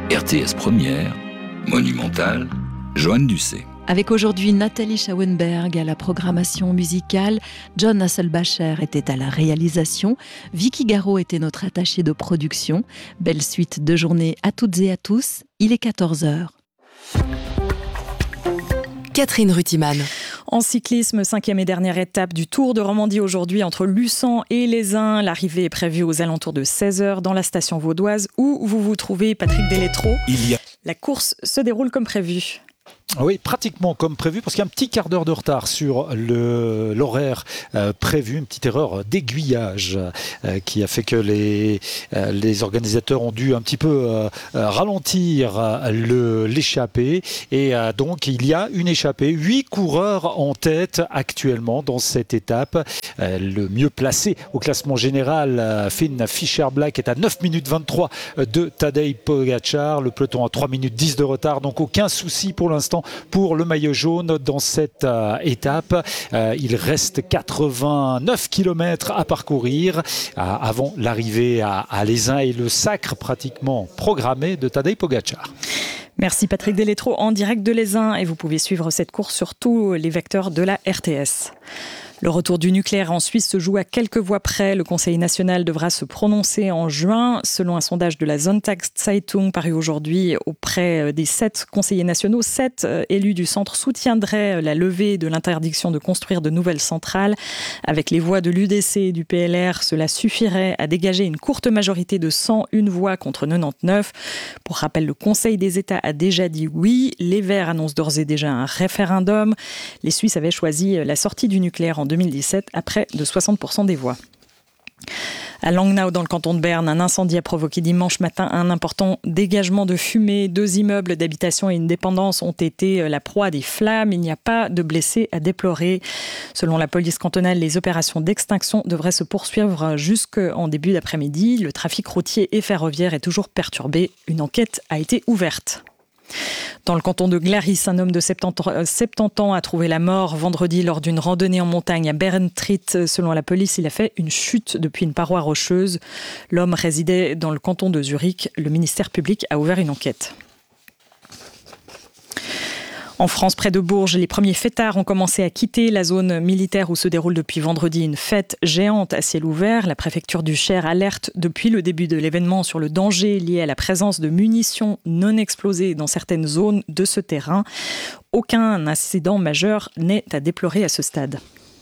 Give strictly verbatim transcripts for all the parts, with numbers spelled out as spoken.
R T S Première, Monumental, Joanne Ducé. Avec aujourd'hui Nathalie Schauenberg à la programmation musicale, John Hasselbacher était à la réalisation, Vicky Garot était notre attachée de production. Belle suite de journée à toutes et à tous, il est quatorze heures. Catherine Rutiman. En cyclisme, cinquième et dernière étape du Tour de Romandie aujourd'hui entre Luçon et Lézin. L'arrivée est prévue aux alentours de seize heures dans la station vaudoise où vous vous trouvez, Patrick Deletro. Il y a... La course se déroule comme prévu. Oui, pratiquement comme prévu, parce qu'il y a un petit quart d'heure de retard sur le, l'horaire euh, prévu, une petite erreur d'aiguillage euh, qui a fait que les, euh, les organisateurs ont dû un petit peu euh, ralentir euh, le, l'échappée. Et euh, donc, il y a une échappée, huit coureurs en tête actuellement dans cette étape. Euh, le mieux placé au classement général, euh, Finn Fischer-Black, est à neuf minutes vingt-trois de Tadej Pogačar. Le peloton a trois minutes dix de retard, donc aucun souci pour l'instant pour le maillot jaune dans cette euh, étape. Euh, il reste quatre-vingt-neuf kilomètres à parcourir euh, avant l'arrivée à, à Lézin et le sacre pratiquement programmé de Tadej Pogačar. Merci Patrick Deletro en direct de Lézin et vous pouvez suivre cette course sur tous les vecteurs de la R T S. Le retour du nucléaire en Suisse se joue à quelques voix près. Le Conseil national devra se prononcer en juin. Selon un sondage de la Sonntagszeitung paru aujourd'hui auprès des sept conseillers nationaux, sept élus du centre soutiendraient la levée de l'interdiction de construire de nouvelles centrales. Avec les voix de l'U D C et du P L R, cela suffirait à dégager une courte majorité de cent une voix contre quatre-vingt-dix-neuf. Pour rappel, le Conseil des États a déjà dit oui. Les Verts annoncent d'ores et déjà un référendum. Les Suisses avaient choisi la sortie du nucléaire en deux mille dix-sept à près de soixante pour cent des voix. À Langnau, dans le canton de Berne, un incendie a provoqué dimanche matin un important dégagement de fumée. Deux immeubles d'habitation et une dépendance ont été la proie des flammes. Il n'y a pas de blessés à déplorer. Selon la police cantonale, les opérations d'extinction devraient se poursuivre jusqu'en début d'après-midi. Le trafic routier et ferroviaire est toujours perturbé. Une enquête a été ouverte. Dans le canton de Glaris, un homme de soixante-dix ans a trouvé la mort vendredi lors d'une randonnée en montagne à Berntritt. Selon la police, il a fait une chute depuis une paroi rocheuse. L'homme résidait dans le canton de Zurich. Le ministère public a ouvert une enquête. En France, près de Bourges, les premiers fêtards ont commencé à quitter la zone militaire où se déroule depuis vendredi une fête géante à ciel ouvert. La préfecture du Cher alerte depuis le début de l'événement sur le danger lié à la présence de munitions non explosées dans certaines zones de ce terrain. Aucun incident majeur n'est à déplorer à ce stade.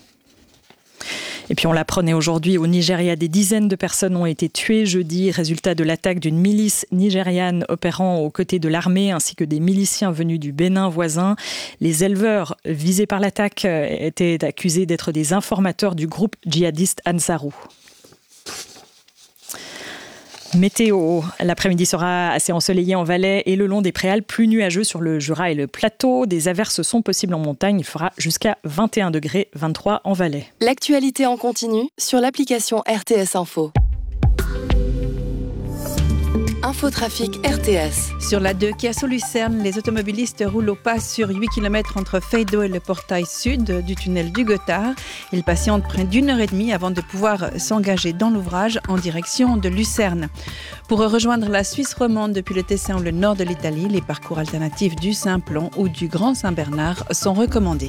Et puis on l'apprenait aujourd'hui au Nigeria, des dizaines de personnes ont été tuées jeudi, résultat de l'attaque d'une milice nigériane opérant aux côtés de l'armée ainsi que des miliciens venus du Bénin voisin. Les éleveurs visés par l'attaque étaient accusés d'être des informateurs du groupe djihadiste Ansarou. Météo, l'après-midi sera assez ensoleillé en Valais et le long des préalpes, plus nuageux sur le Jura et le plateau. Des averses sont possibles en montagne, il fera jusqu'à vingt et un degrés, vingt-trois en Valais. L'actualité en continu sur l'application R T S Info. Infotrafic R T S. Sur la deux qui est à Lucerne, les automobilistes roulent au pas sur huit kilomètres entre Feydeau et le portail sud du tunnel du Gothard. Ils patientent près d'une heure et demie avant de pouvoir s'engager dans l'ouvrage en direction de Lucerne. Pour rejoindre la Suisse romande depuis le Tessin ou le nord de l'Italie, les parcours alternatifs du Simplon ou du Grand Saint-Bernard sont recommandés.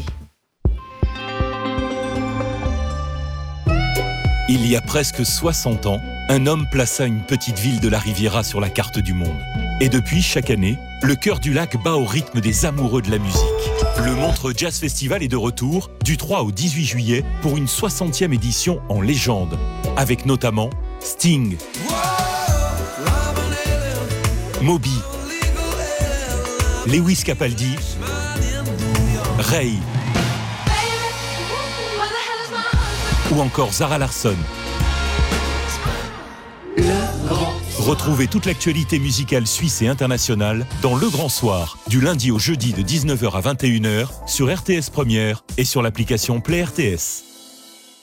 Il y a presque soixante ans, un homme plaça une petite ville de la Riviera sur la carte du monde. Et depuis, chaque année, le cœur du lac bat au rythme des amoureux de la musique. Le Montreux Jazz Festival est de retour du trois au dix-huit juillet pour une soixantième édition en légende, avec notamment Sting, Moby, Lewis Capaldi, Ray ou encore Zara Larsson. Retrouvez toute l'actualité musicale suisse et internationale dans Le Grand Soir, du lundi au jeudi de dix-neuf heures à vingt et une heures sur R T S Première et sur l'application Play R T S.